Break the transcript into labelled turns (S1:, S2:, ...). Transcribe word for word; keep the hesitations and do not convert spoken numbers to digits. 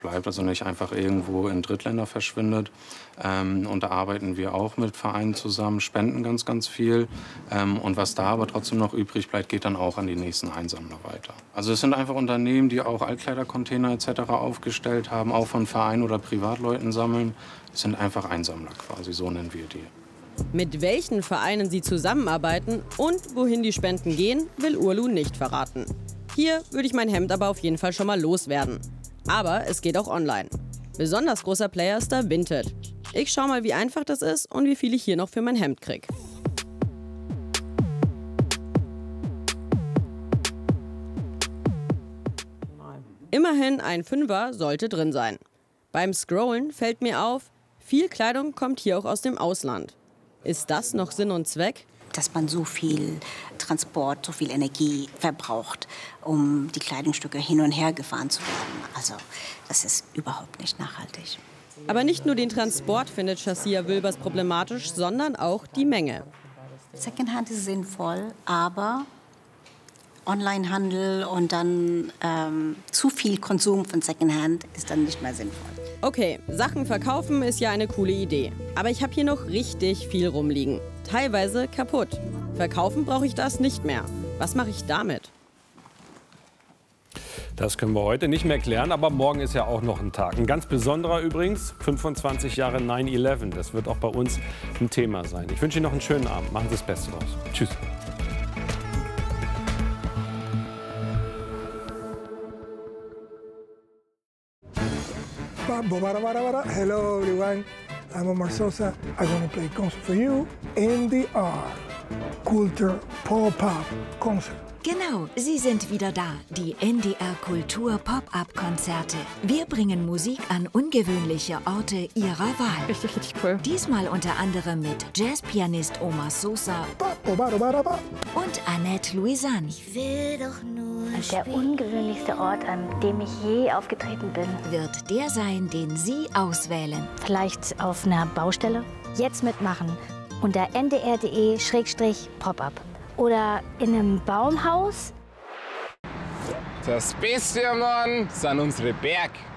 S1: bleibt, also nicht einfach irgendwo in Drittländer verschwindet. Ähm, und da arbeiten wir auch mit Vereinen zusammen, spenden ganz, ganz viel. Ähm, und was da aber trotzdem noch übrig bleibt, geht dann auch an die nächsten Einsammler weiter. Also es sind einfach Unternehmen, die auch Altkleidercontainer et cetera aufgestellt haben, auch von Vereinen oder Privatleuten sammeln. Es sind einfach Einsammler quasi, so nennen wir die.
S2: Mit welchen Vereinen sie zusammenarbeiten und wohin die Spenden gehen, will Urlu nicht verraten. Hier würde ich mein Hemd aber auf jeden Fall schon mal loswerden. Aber es geht auch online. Besonders großer Player ist da Vinted. Ich schau mal, wie einfach das ist und wie viel ich hier noch für mein Hemd krieg. Immerhin ein Fünfer sollte drin sein. Beim Scrollen fällt mir auf, viel Kleidung kommt hier auch aus dem Ausland. Ist das noch Sinn und Zweck?
S3: Dass man so viel Transport, so viel Energie verbraucht, um die Kleidungsstücke hin und her gefahren zu werden. Also das ist überhaupt nicht nachhaltig.
S2: Aber nicht nur den Transport findet Shazia Wilbers problematisch, sondern auch die Menge.
S3: Secondhand ist sinnvoll, aber Onlinehandel und dann ähm, zu viel Konsum von Secondhand ist dann nicht mehr sinnvoll.
S2: Okay, Sachen verkaufen ist ja eine coole Idee. Aber ich habe hier noch richtig viel rumliegen. Teilweise kaputt. Verkaufen brauche ich das nicht mehr. Was mache ich damit?
S4: Das können wir heute nicht mehr klären, aber morgen ist ja auch noch ein Tag. Ein ganz besonderer übrigens, fünfundzwanzig Jahre nine eleven. Das wird auch bei uns ein Thema sein. Ich wünsche Ihnen noch einen schönen Abend. Machen Sie das Beste draus. Tschüss.
S5: Hello everyone, I'm Omar Sosa. I'm going to play concert for you, N D R, Kultur Pop-Up Concert.
S6: Genau, sie sind wieder da, die N D R Kultur Pop-Up-Konzerte. Wir bringen Musik an ungewöhnliche Orte ihrer Wahl.
S7: Richtig, richtig cool.
S6: Diesmal unter anderem mit Jazzpianist Omar Sosa und Annette Louisanne.
S8: Ich will doch nur der ungewöhnlichste Ort, an dem ich je aufgetreten bin,
S6: wird der sein, den Sie auswählen.
S8: Vielleicht auf einer Baustelle? Jetzt mitmachen unter n d r punkt d e Schrägstrich Pop-Up. Oder in einem Baumhaus?
S9: Das Beste, Mann, sind unsere Berge.